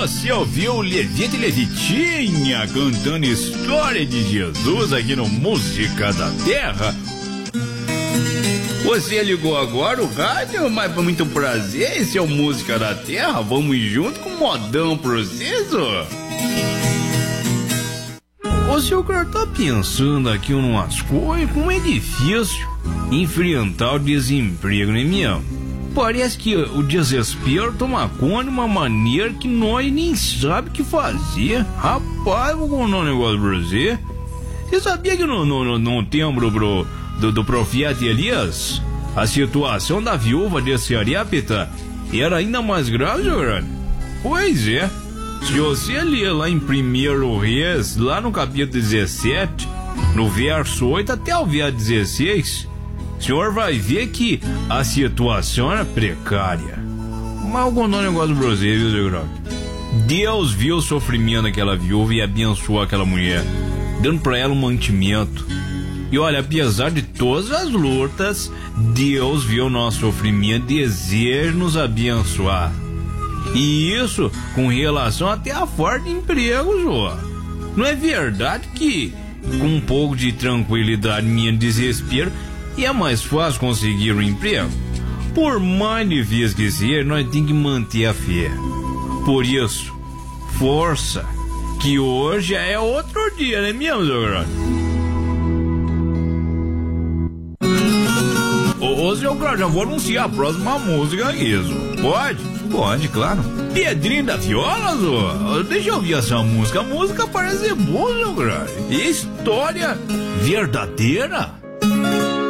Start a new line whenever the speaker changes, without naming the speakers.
Você ouviu Levita e Levitinha cantando História de Jesus aqui no Música da Terra? Você ligou agora o rádio, mas foi muito prazer, esse é o Música da Terra, vamos junto com o modão processo. O seu cara tá pensando aqui umas coisas, como é difícil enfrentar o desemprego, não é mesmo? Parece que o desespero toma conta de uma maneira que nós nem sabemos o que fazer. Rapaz, vou contar um negócio pra você. Você sabia que no tempo do profeta Elias, a situação da viúva de Sarepta era ainda mais grave, seu grande? Pois é. Se você ler lá em 1 Reis, lá no capítulo 17, no verso 8 até o verso 16, o senhor vai ver que a situação era precária. Mas eu vou contar um negócio pra você, viu, seu grande? Deus viu o sofrimento daquela viúva e abençoou aquela mulher, dando pra ela um mantimento. E olha, apesar de todas as lutas, Deus viu o nosso sofrimento e deseja nos abençoar. E isso com relação até a falta de emprego, João. Não é verdade que com um pouco de tranquilidade minha desespero é mais fácil conseguir um emprego? Por mais difícil que seja, nós temos que manter a fé. Por isso, força, que hoje é outro dia, não é mesmo, seu grande? Ô, seu grande, já vou anunciar a próxima música aqui, pode? Pode, claro. Pedrinho da Viola, Zô. Deixa eu ouvir essa música. A música parece boa, meu grande. História verdadeira.